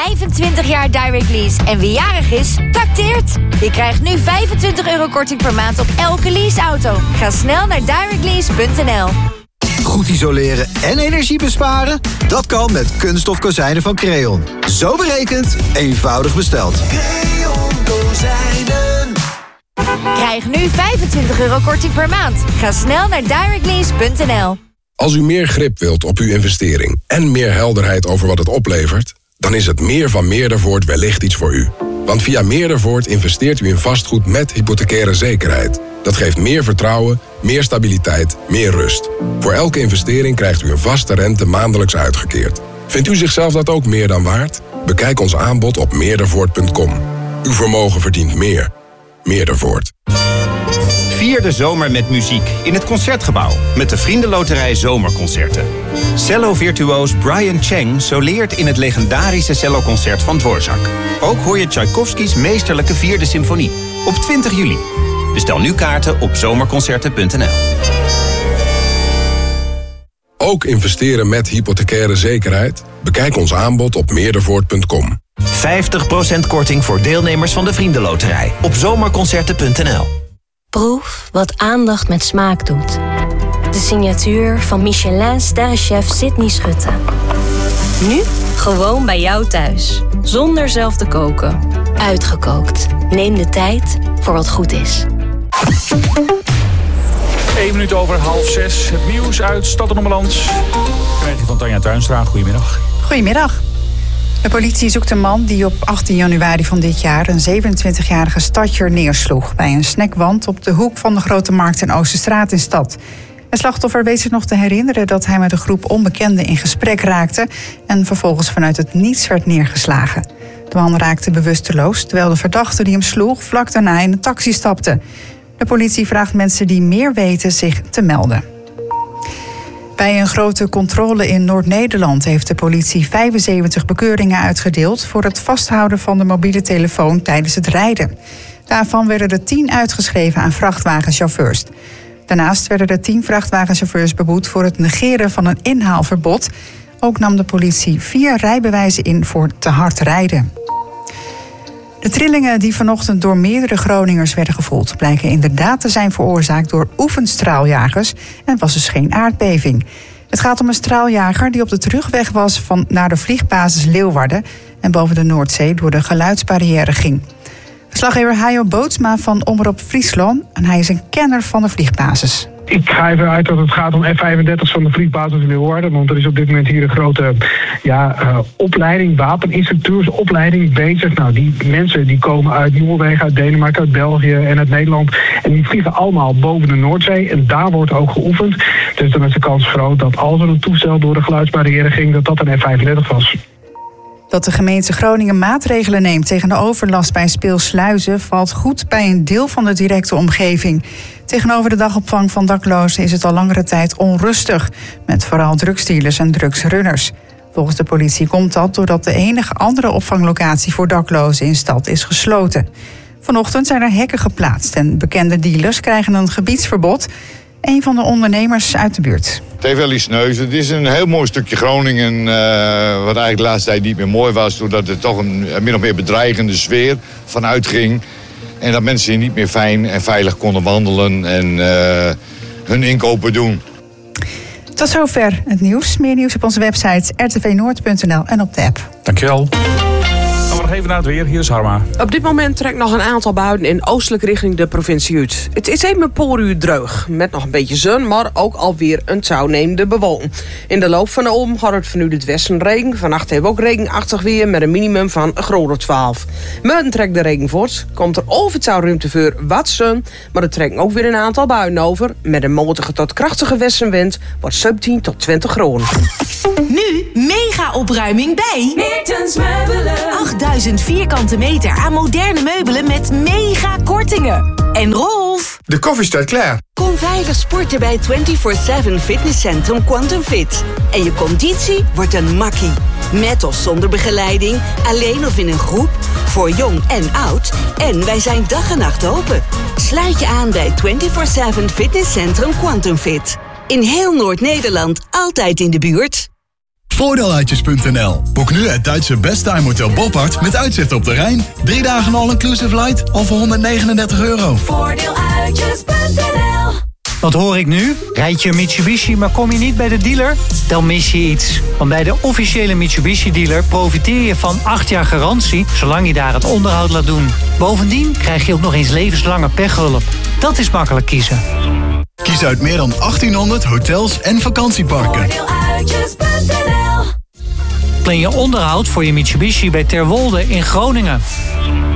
25 jaar Direct Lease. En wie jarig is, tacteert. Je krijgt nu €25 korting per maand op elke leaseauto. Ga snel naar directlease.nl. Goed isoleren en energie besparen? Dat kan met kunststof kozijnen van Creon. Zo berekend, eenvoudig besteld. Creon kozijnen. Krijg nu €25 korting per maand. Ga snel naar directlease.nl. Als u meer grip wilt op uw investering en meer helderheid over wat het oplevert, dan is het meer van Meerdervoort wellicht iets voor u. Want via Meerdervoort investeert u in vastgoed met hypothecaire zekerheid. Dat geeft meer vertrouwen, meer stabiliteit, meer rust. Voor elke investering krijgt u een vaste rente maandelijks uitgekeerd. Vindt u zichzelf dat ook meer dan waard? Bekijk ons aanbod op meerdervoort.com. Uw vermogen verdient meer. Meerdervoort. Vier de zomer met muziek in het Concertgebouw met de Vriendenloterij Zomerconcerten. Cello-virtuoos Brian Cheng soleert in het legendarische celloconcert van Dvorak. Ook hoor je Tchaikovskys meesterlijke 4e symfonie op 20 juli. Bestel nu kaarten op zomerconcerten.nl. Ook investeren met hypothecaire zekerheid? Bekijk ons aanbod op meerdervoort.com. 50% korting voor deelnemers van de Vriendenloterij op zomerconcerten.nl. Proef wat aandacht met smaak doet. De signatuur van Michelin-sterrenchef Sydney Schutte. Nu gewoon bij jou thuis. Zonder zelf te koken. Uitgekookt. Neem de tijd voor wat goed is. 1 minuut over 5:30. Het nieuws uit Stad en Ommeland. Krijg je van Tanja Tuinstra. Goedemiddag. Goedemiddag. De politie zoekt een man die op 18 januari van dit jaar een 27-jarige stadjer neersloeg bij een snackwand op de hoek van de Grote Markt en Oosterstraat in Stad. Het slachtoffer weet zich nog te herinneren dat hij met een groep onbekenden in gesprek raakte en vervolgens vanuit het niets werd neergeslagen. De man raakte bewusteloos terwijl de verdachte die hem sloeg vlak daarna in een taxi stapte. De politie vraagt mensen die meer weten zich te melden. Bij een grote controle in Noord-Nederland heeft de politie 75 bekeuringen uitgedeeld voor het vasthouden van de mobiele telefoon tijdens het rijden. Daarvan werden er 10 uitgeschreven aan vrachtwagenchauffeurs. Daarnaast werden er 10 vrachtwagenchauffeurs beboet voor het negeren van een inhaalverbod. Ook nam de politie 4 rijbewijzen in voor te hard rijden. De trillingen die vanochtend door meerdere Groningers werden gevoeld blijken inderdaad te zijn veroorzaakt door oefenstraaljagers en was dus geen aardbeving. Het gaat om een straaljager die op de terugweg was naar de vliegbasis Leeuwarden en boven de Noordzee door de geluidsbarrière ging. Verslaggever Hajo Bootsma van Omroep Friesland en hij is een kenner van de vliegbasis. Ik ga even uit dat het gaat om F-35 van de vliegbasis in Leeuwarden. Want er is op dit moment hier een grote opleiding, wapeninstructeursopleiding bezig. Nou, die mensen die komen uit Noorwegen, uit Denemarken, uit België en uit Nederland. En die vliegen allemaal boven de Noordzee. En daar wordt ook geoefend. Dus dan is de kans groot dat als er een toestel door de geluidsbarrière ging, dat een F-35 was. Dat de gemeente Groningen maatregelen neemt tegen de overlast bij Speelsluizen valt goed bij een deel van de directe omgeving. Tegenover de dagopvang van daklozen is het al langere tijd onrustig, met vooral drugsdealers en drugsrunners. Volgens de politie komt dat doordat de enige andere opvanglocatie voor daklozen in stad is gesloten. Vanochtend zijn er hekken geplaatst en bekende dealers krijgen een gebiedsverbod. Een van de ondernemers uit de buurt. Het heeft wel iets neus. Het is een heel mooi stukje Groningen, wat eigenlijk de laatste tijd niet meer mooi was, doordat er toch een min of meer bedreigende sfeer vanuit ging. En dat mensen hier niet meer fijn en veilig konden wandelen en hun inkopen doen. Tot zover het nieuws. Meer nieuws op onze website rtvnoord.nl en op de app. Dankjewel. Dan gaan we nog even naar het weer. Hier is Harma. Op dit moment trekt nog een aantal buien in oostelijk richting de provincie uit. Het is even een paar uur droog. Met nog een beetje zon, maar ook alweer een toenemende bewolking. In de loop van de oom gaat het vanuit het westen regen. Vannacht hebben we ook regenachtig weer met een minimum van een graad of 12. Morgen trekt de regen voort. Komt er overal ruimte voor wat zon. Maar er trekken ook weer een aantal buien over. Met een matige tot krachtige westenwind wordt 17 tot 20 graden. Nu mega opruiming bij Meertens Meubelen. 8000 vierkante meter aan moderne meubelen met mega kortingen. En Rolf, de koffie staat klaar. Kom veilig sporten bij 24/7 Fitnesscentrum Quantum Fit. En je conditie wordt een makkie. Met of zonder begeleiding, alleen of in een groep, voor jong en oud. En wij zijn dag en nacht open. Sluit je aan bij 24/7 Fitnesscentrum Quantum Fit. In heel Noord-Nederland, altijd in de buurt. Voordeeluitjes.nl. Boek nu het Duitse Best Time Hotel Boppard met uitzicht op de Rijn. 3 dagen all-inclusive light al voor €139. Voordeeluitjes.nl. Wat hoor ik nu? Rijd je een Mitsubishi, maar kom je niet bij de dealer? Dan mis je iets. Want bij de officiële Mitsubishi-dealer profiteer je van 8 jaar garantie, zolang je daar het onderhoud laat doen. Bovendien krijg je ook nog eens levenslange pechhulp. Dat is makkelijk kiezen. Kies uit meer dan 1800 hotels en vakantieparken. Plan je onderhoud voor je Mitsubishi bij Terwolde in Groningen.